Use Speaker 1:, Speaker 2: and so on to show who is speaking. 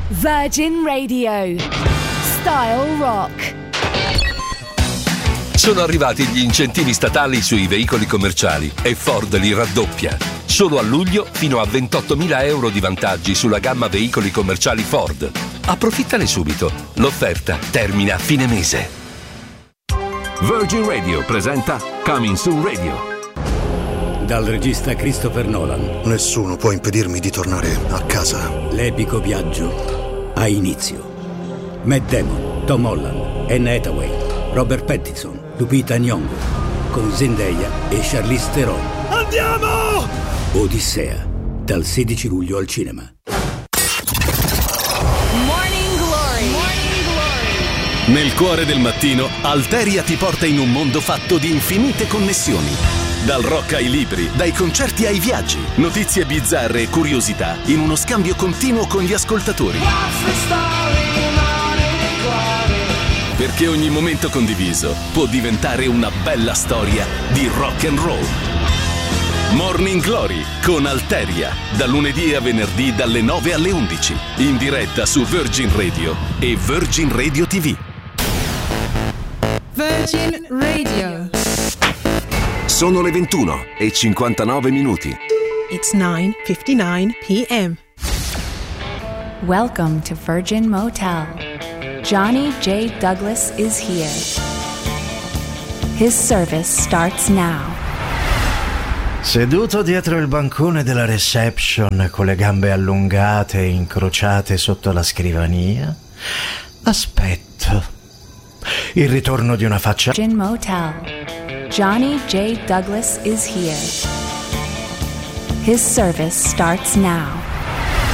Speaker 1: Virgin Radio. Style Rock.
Speaker 2: Sono arrivati gli incentivi statali sui veicoli commerciali e Ford li raddoppia. Solo a luglio fino a 28.000 euro di vantaggi sulla gamma veicoli commerciali Ford. Approfittane subito. L'offerta termina a fine mese.
Speaker 3: Virgin Radio presenta Coming Soon Radio.
Speaker 4: Dal regista Christopher Nolan.
Speaker 5: Nessuno può impedirmi di tornare a casa.
Speaker 4: L'epico viaggio ha inizio. Matt Damon, Tom Holland, Anne Hathaway, Robert Pattinson, Lupita Nyong'o, con Zendaya e Charlize Theron.
Speaker 5: Andiamo!
Speaker 4: Odissea, dal 16 luglio al cinema.
Speaker 1: Morning Glory. Morning Glory.
Speaker 6: Nel cuore del mattino, Alteria ti porta in un mondo fatto di infinite connessioni. Dal rock ai libri, dai concerti ai viaggi, notizie bizzarre e curiosità in uno scambio continuo con gli ascoltatori. Perché ogni momento condiviso può diventare una bella storia di rock and roll. Morning Glory con Alteria, da lunedì a venerdì dalle 9 alle 11, in diretta su Virgin Radio e Virgin Radio TV.
Speaker 7: Virgin Radio.
Speaker 3: Sono le 21:59.
Speaker 7: It's 9:59 p.m.
Speaker 1: Welcome to Virgin Motel. Johnny J. Douglas is here. His service starts now.
Speaker 8: Seduto dietro il bancone della reception con le gambe allungate e incrociate sotto la scrivania, aspetto il ritorno di una faccia.
Speaker 1: Virgin Motel. Johnny J. Douglas is here. His service starts now.